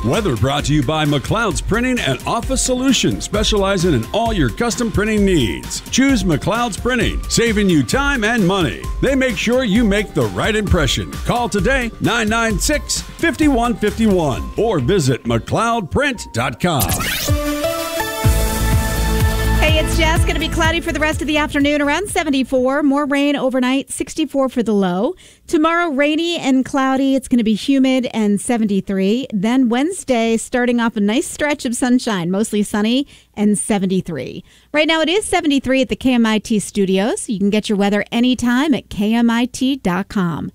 Weather brought to you by McLeod's Printing and Office Solutions, specializing in all your custom printing needs. Choose McLeod's Printing, saving you time and money. They make sure you make the right impression. Call today, 996-5151, or visit McLeodPrint.com. Hey, it's Jess. Going to be cloudy for the rest of the afternoon, around 74. More rain overnight, 64 for the low. Tomorrow, rainy and cloudy. It's going to be humid and 73. Then Wednesday, starting off a nice stretch of sunshine, mostly sunny and 73. Right now, it is 73 at the KMIT studios. You can get your weather anytime at KMIT.com.